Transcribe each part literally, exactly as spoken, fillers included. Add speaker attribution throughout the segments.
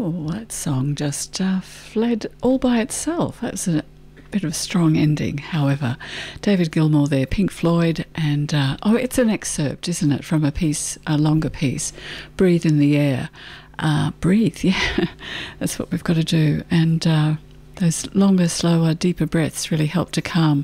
Speaker 1: Oh, that song just uh, fled all by itself. That was a bit of a strong ending, however. David Gilmour there, Pink Floyd, and uh, oh, it's an excerpt, isn't it, from a piece, a longer piece, Breathe in the Air. Uh, breathe, yeah, that's what we've got to do. And uh, those longer, slower, deeper breaths really help to calm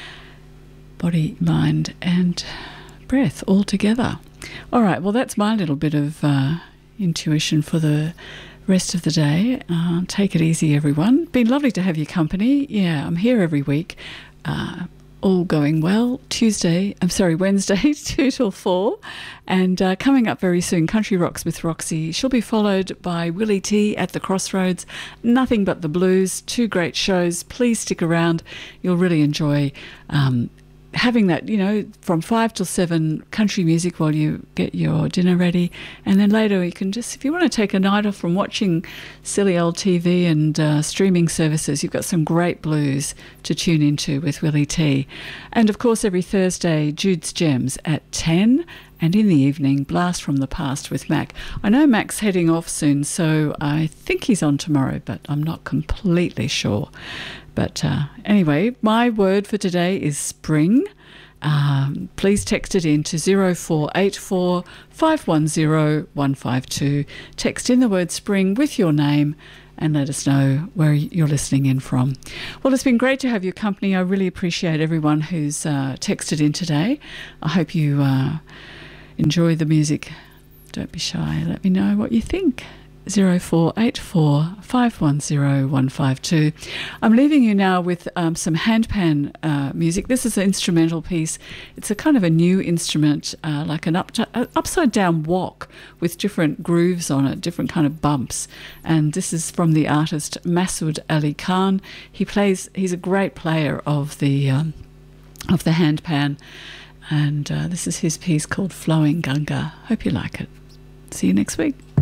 Speaker 1: body, mind, and breath all together. All right, well, that's my little bit of uh, intuition for the rest of the day. Uh, take it easy, everyone. Been lovely to have your company. Yeah, I'm here every week. Uh, all going well. Tuesday, I'm sorry, Wednesday, two till four. And uh, coming up very soon, Country Rocks with Roxy. She'll be followed by Willie T at the Crossroads. Nothing But the Blues. Two great shows. Please stick around. You'll really enjoy um, having that, you know, from five till seven country music while you get your dinner ready. And then later you can just, if you want to take a night off from watching silly old T V and uh, streaming services, you've got some great blues to tune into with Willie T. And of course, every Thursday, Jude's Gems at ten. And in the evening, Blast from the Past with Mac. I know Mac's heading off soon, so I think he's on tomorrow, but I'm not completely sure. But uh, anyway, my word for today is spring. Um, please text it in to zero four eight four, five one zero, one five two. Text in the word spring with your name and let us know where you're listening in from. Well, it's been great to have your company. I really appreciate everyone who's uh, texted in today. I hope you uh, enjoy the music. Don't be shy. Let me know what you think. zero four eight four, five one zero, one five two. I'm leaving you now with um, some handpan uh, music. This is an instrumental piece. It's a kind of a new instrument, uh, like an up uh, upside down walk with different grooves on it, different kind of bumps. And this is from the artist Masood Ali Khan. He plays. He's a great player of the um, of the handpan, and uh, this is his piece called Flowing Gunga. Hope you like it. See you next week.